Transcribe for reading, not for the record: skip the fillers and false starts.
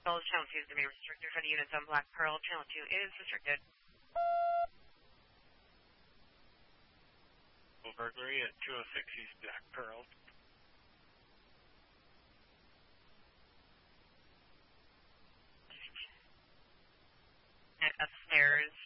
Falls, Channel 2 is going to be restricted for the units on Black Pearl. Channel 2 is restricted. Burglary at 206 East Black Pearl. And upstairs,